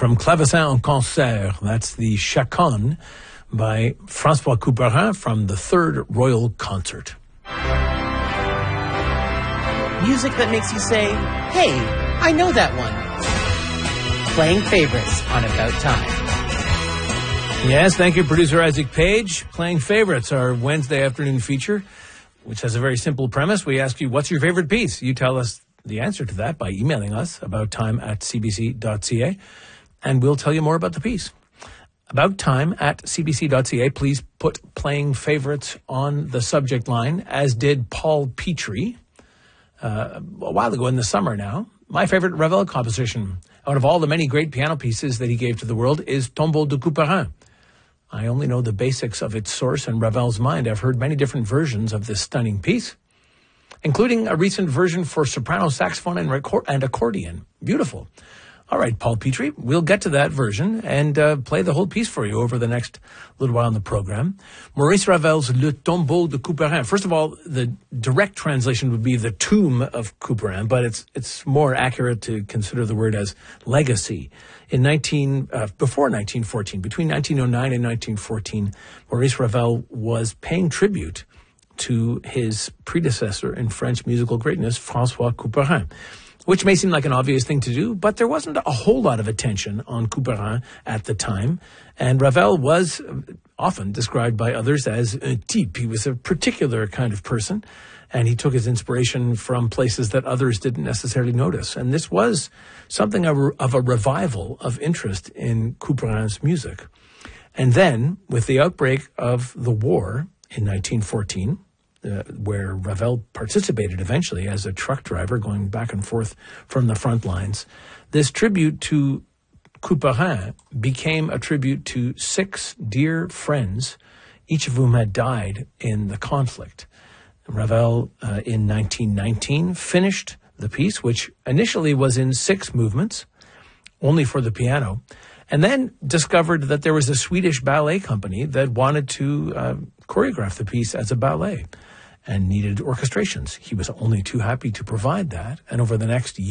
from Clavecin en Concert. That's the Chaconne by François Couperin from the Third Royal Concert. Music that makes you say, hey, I know that one. Playing favorites on About Time. Yes, thank you, producer Isaac Page. Playing Favorites, our Wednesday afternoon feature, which has a very simple premise. We ask you, what's your favorite piece? You tell us the answer to that by emailing us, abouttime@cbc.ca, and we'll tell you more about the piece. Abouttime@cbc.ca. Please put Playing Favorites on the subject line, as did Paul Petrie a while ago in the summer now. My favorite Ravel composition out of all the many great piano pieces that he gave to the world is Tombeau de Couperin. I only know the basics of its source and Ravel's mind. I've heard many different versions of this stunning piece, including a recent version for soprano, saxophone, and accordion. Beautiful. All right, Paul Petrie, we'll get to that version and play the whole piece for you over the next little while in the program. Maurice Ravel's Le Tombeau de Couperin. First of all, the direct translation would be the tomb of Couperin, but it's more accurate to consider the word as legacy. Before 1914, between 1909 and 1914, Maurice Ravel was paying tribute to his predecessor in French musical greatness, François Couperin, which may seem like an obvious thing to do, but there wasn't a whole lot of attention on Couperin at the time, and Ravel was often described by others as un type. He was a particular kind of person, and he took his inspiration from places that others didn't necessarily notice. And this was something of a revival of interest in Couperin's music. And then, with the outbreak of the war in 1914, where Ravel participated eventually as a truck driver going back and forth from the front lines, this tribute to Couperin became a tribute to 6 dear friends, each of whom had died in the conflict. Ravel, in 1919, finished the piece, which initially was in 6 movements, only for the piano, and then discovered that there was a Swedish ballet company that wanted to choreograph the piece as a ballet and needed orchestrations. He was only too happy to provide that, and over the next